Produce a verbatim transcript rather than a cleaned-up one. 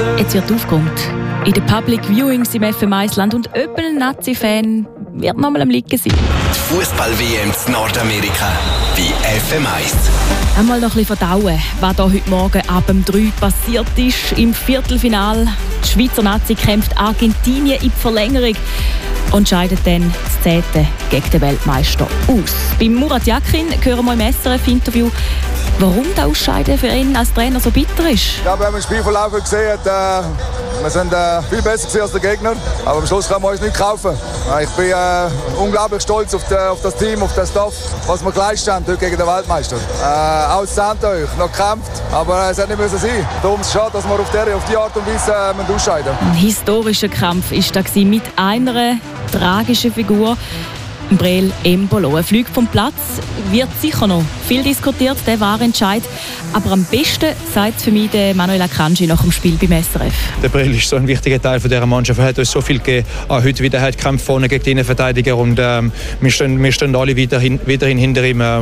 Jetzt wird aufgeräumt. In den Public Viewings im F M eins Land und etwa ein Nazi-Fan wird noch mal am Liegen sein. Die Fußball-W M in Nordamerika bei F M eins. Einmal noch ein bisschen verdauen, was da heute Morgen ab dem drei passiert ist. Im Viertelfinal. Die Schweizer Nazi kämpft Argentinien in die Verlängerung und scheidet dann das Zehnte gegen den Weltmeister aus. Beim Murat Yakin hören wir im S R F-Interview, warum das Ausscheiden für ihn als Trainer so bitter ist. Ja, wir haben im Spielverlauf gesehen, äh, wir sind äh, viel besser als der Gegner, aber am Schluss können wir uns nicht kaufen. Ich bin äh, unglaublich stolz auf, die, auf das Team, auf den Staff, was wir geleistet haben heute gegen den Weltmeister. Äh, auch euch noch gekämpft, aber es hätte nicht müssen sein. Darum ist es schade, dass wir auf, der, auf die Art und Weise äh, ausscheiden. Ein historischer Kampf war da mit einer tragischen Figur. Breel Embolo. Ein Flug vom Platz wird sicher noch viel diskutiert, der war Entscheid. Aber am besten sagt es für mich der Manuel Akanji nach dem Spiel beim S R F. Der Breel ist so ein wichtiger Teil von dieser Mannschaft. Er hat uns so viel gegeben. Auch heute wieder hat Kampf vorne gegen die Innenverteidiger. Und ähm, wir, stehen, wir stehen alle weiterhin, weiterhin hinter ihm.